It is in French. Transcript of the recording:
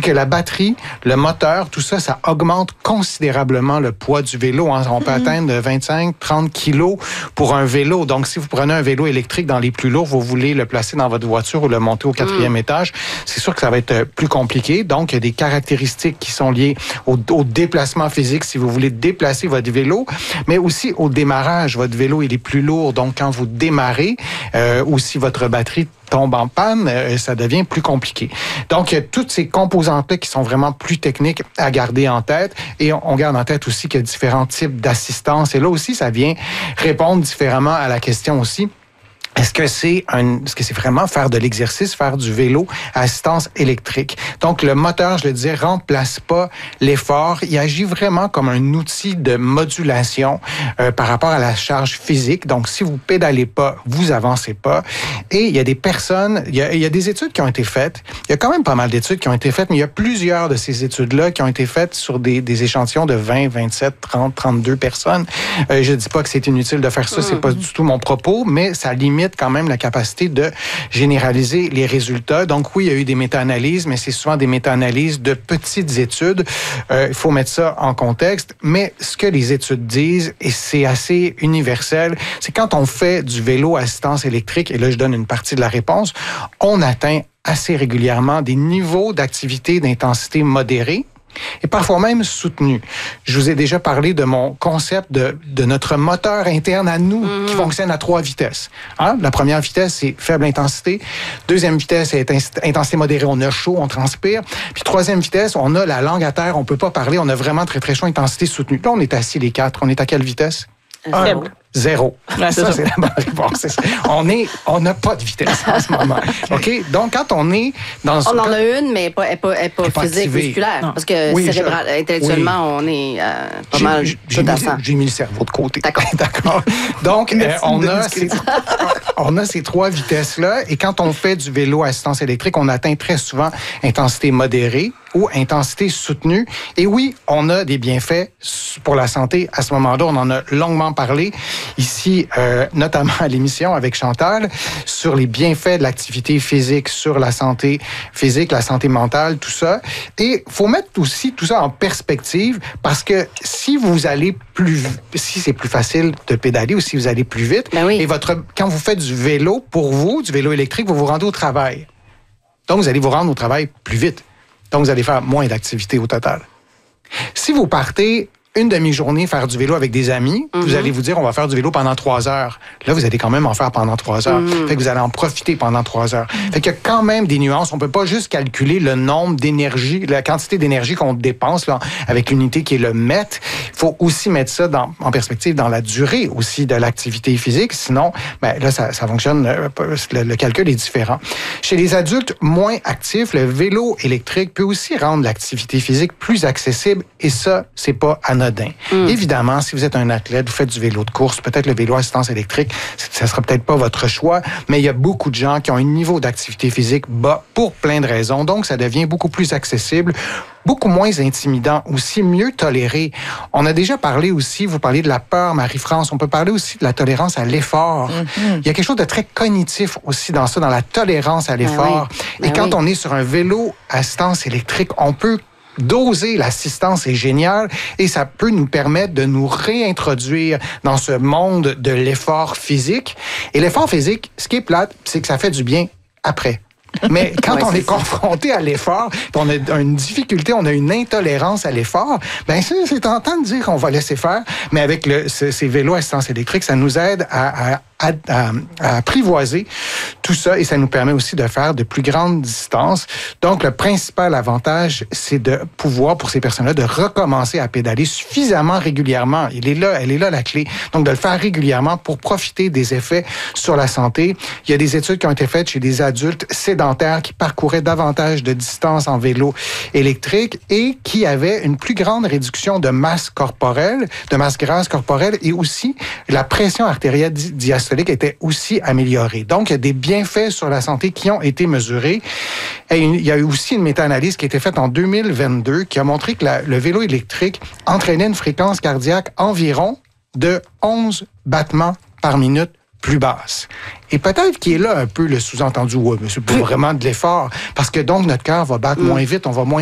c'est que la batterie, le moteur, tout ça, ça augmente considérablement le poids du vélo. Hein. On peut atteindre 25-30 kilos pour un vélo. Donc, si vous prenez un vélo électrique dans les plus lourds, vous voulez le placer dans votre voiture ou le monter au 4e étage, c'est sûr que ça va être plus compliqué. Donc, il y a des caractéristiques qui sont liées au déplacement physique, si vous voulez déplacer votre vélo, mais aussi au démarrage. Votre vélo, il est plus lourd. Donc, quand vous démarrez, ou si votre batterie tombe en panne, ça devient plus compliqué. Donc, il y a toutes ces composantes-là qui sont vraiment plus techniques à garder en tête. Et on garde en tête aussi qu'il y a différents types d'assistance. Et là aussi, ça vient répondre différemment à la question aussi. Est-ce que c'est vraiment faire de l'exercice, faire du vélo à assistance électrique? Donc, le moteur, je le disais, remplace pas l'effort. Il agit vraiment comme un outil de modulation par rapport à la charge physique. Donc, si vous pédalez pas, vous avancez pas. Et il y a des personnes, il y a des études qui ont été faites. Il y a quand même pas mal d'études qui ont été faites, mais il y a plusieurs de ces études-là qui ont été faites sur des échantillons de 20, 27, 30, 32 personnes. Je dis pas que c'est inutile de faire ça, c'est pas du tout mon propos, mais ça limite quand même la capacité de généraliser les résultats. Donc oui, il y a eu des méta-analyses, mais c'est souvent des méta-analyses de petites études. Il faut mettre ça en contexte. Mais ce que les études disent, et c'est assez universel, c'est quand on fait du vélo à assistance électrique, et là je donne une partie de la réponse, on atteint assez régulièrement des niveaux d'activité d'intensité modérée, et parfois même soutenu. Je vous ai déjà parlé de mon concept de notre moteur interne à nous qui fonctionne à 3 vitesses. Hein? La première vitesse, c'est faible intensité. Deuxième vitesse, c'est intensité modérée, on a chaud, on transpire. Puis troisième vitesse, on a la langue à terre, on peut pas parler, on a vraiment très très chaud, intensité soutenue. Là, on est assis les 4. On est à quelle vitesse? Faible. 0. Ouais, ça, c'est la bonne réponse. On n'a pas de vitesse en ce moment. OK? Donc, quand on est dans... On en a une, mais elle n'est pas physique, activée. musculaire. Non. Parce que intellectuellement, on est pas mal tout à ça. J'ai mis le cerveau de côté. D'accord. D'accord. Donc, on a ces 3 vitesses-là. Et quand on fait du vélo à assistance électrique, on atteint très souvent intensité modérée ou intensité soutenue. Et oui, on a des bienfaits pour la santé. À ce moment-là, on en a longuement parlé ici, notamment à l'émission avec Chantal, sur les bienfaits de l'activité physique, sur la santé physique, la santé mentale, tout ça. Et faut mettre aussi tout ça en perspective parce que si c'est plus facile de pédaler ou si vous allez plus vite, ben oui. et quand vous faites du vélo, pour vous, du vélo électrique, vous vous rendez au travail. Donc, vous allez vous rendre au travail plus vite. Donc, vous allez faire moins d'activité au total. Si vous partez une demi-journée faire du vélo avec des amis, vous allez vous dire, on va faire du vélo pendant 3 heures. Là, vous allez quand même en faire pendant 3 heures. Fait que vous allez en profiter pendant 3 heures. Fait qu'il y a quand même des nuances. On peut pas juste calculer le nombre d'énergie, la quantité d'énergie qu'on dépense là, avec l'unité qui est le mètre. Il faut aussi mettre ça en perspective dans la durée aussi de l'activité physique. Sinon, là, ça fonctionne, le calcul est différent. Chez les adultes moins actifs, le vélo électrique peut aussi rendre l'activité physique plus accessible et ça, c'est pas anodin. Évidemment, si vous êtes un athlète, vous faites du vélo de course, peut-être le vélo à assistance électrique, ça sera peut-être pas votre choix, mais il y a beaucoup de gens qui ont un niveau d'activité physique bas pour plein de raisons. Donc, ça devient beaucoup plus accessible, beaucoup moins intimidant, aussi mieux toléré. On a déjà parlé aussi, vous parliez de la peur, Marie-France, on peut parler aussi de la tolérance à l'effort. Il y a quelque chose de très cognitif aussi dans ça, dans la tolérance à l'effort. Et quand on est sur un vélo à assistance électrique, on peut doser l'assistance est génial et ça peut nous permettre de nous réintroduire dans ce monde de l'effort physique. Et l'effort physique, ce qui est plate, c'est que ça fait du bien après. Mais quand on est confronté à l'effort, on a une difficulté, on a une intolérance à l'effort, c'est tentant de dire qu'on va laisser faire, mais avec ces vélos à assistance électrique, ça nous aide à apprivoiser tout ça et ça nous permet aussi de faire de plus grandes distances. Donc, le principal avantage, c'est de pouvoir, pour ces personnes-là, de recommencer à pédaler suffisamment régulièrement. Elle est là la clé. Donc, de le faire régulièrement pour profiter des effets sur la santé. Il y a des études qui ont été faites chez des adultes sédentaires qui parcouraient davantage de distance en vélo électrique et qui avaient une plus grande réduction de masse corporelle, de masse grasse corporelle et aussi la pression artérielle diastolique était aussi améliorée. Donc, il y a des bienfaits sur la santé qui ont été mesurés. Et il y a eu aussi une méta-analyse qui a été faite en 2022 qui a montré que le vélo électrique entraînait une fréquence cardiaque environ de 11 battements par minute plus basse. Et peut-être qu'il est là un peu le sous-entendu, ouais, mais c'est pas vraiment de l'effort, parce que donc notre cœur va battre moins vite, on va moins